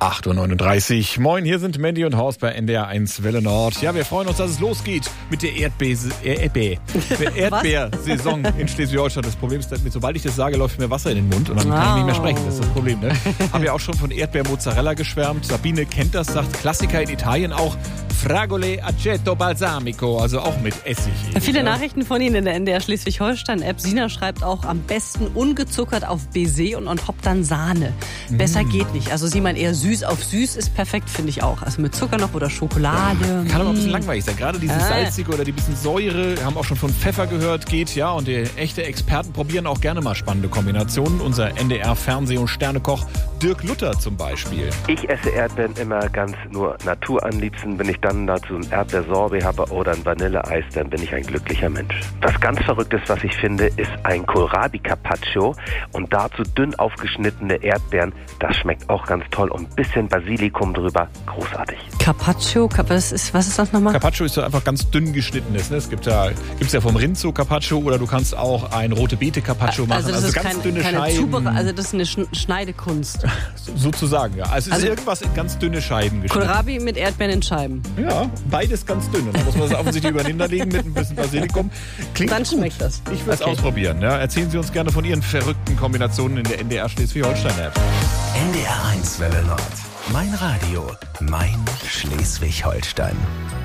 8:39 Uhr. Moin, hier sind Mandy und Horst bei NDR 1 Welle Nord. Ja, wir freuen uns, dass es losgeht mit der Erdbeersaison in Schleswig-Holstein. Das Problem ist, sobald ich das sage, läuft mir Wasser in den Mund und dann kann ich nicht mehr sprechen. Das ist das Problem, ne? Habe ja auch schon von Erdbeermozzarella geschwärmt. Sabine kennt das, sagt Klassiker in Italien auch. Fragole aceto balsamico, also auch mit Essig. Viele Nachrichten von Ihnen in der NDR Schleswig-Holstein-App. Sina schreibt auch, am besten ungezuckert auf Baiser und on top dann Sahne. Besser geht nicht. Also sie meint eher süß auf süß ist perfekt, finde ich auch. Also mit Zucker noch oder Schokolade. Kann aber ein bisschen langweilig sein. Gerade dieses salzige oder die bisschen Säure, haben auch schon von Pfeffer gehört, geht. Ja, und die echte Experten probieren auch gerne mal spannende Kombinationen. Unser NDR-Fernseh- und Sternekoch Dirk Luther zum Beispiel. Ich esse Erdbeeren immer ganz nur Natur am liebsten. Wenn ich dann dazu ein Erdbeersorbet habe oder ein Vanilleeis, dann bin ich ein glücklicher Mensch. Was ganz Verrücktes, was ich finde, ist ein Kohlrabi Carpaccio und dazu dünn aufgeschnittene Erdbeeren. Das schmeckt auch ganz toll und ein bisschen Basilikum drüber. Großartig. Carpaccio, was ist das nochmal? Carpaccio ist so einfach ganz dünn geschnittenes. Ne? Gibt's ja vom Rind so Carpaccio oder du kannst auch ein rote Beete Carpaccio machen. Also das ist ganz dünne Scheiben. Also das ist eine Schneidekunst. Sozusagen, ja. Also es ist irgendwas in ganz dünne Scheiben geschnitten. Kohlrabi mit Erdbeeren in Scheiben. Ja, beides ganz dünn. Und dann muss man das offensichtlich übereinander legen mit ein bisschen Basilikum. Klingt dann gut. Schmeckt das. Ich will es ausprobieren. Ja. Erzählen Sie uns gerne von Ihren verrückten Kombinationen in der NDR Schleswig-Holstein-App. NDR 1 Welle Nord. Mein Radio, mein Schleswig-Holstein.